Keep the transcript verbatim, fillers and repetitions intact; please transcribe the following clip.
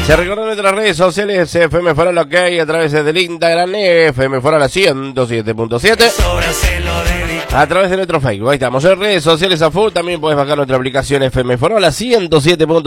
Se recuerdan nuestras redes sociales, F M Farola OK, a través del Instagram, F M Farola ciento siete punto siete. A través de nuestro Facebook, ahí estamos en redes sociales a full. También puedes bajar nuestra aplicación F M Farola ciento siete punto siete.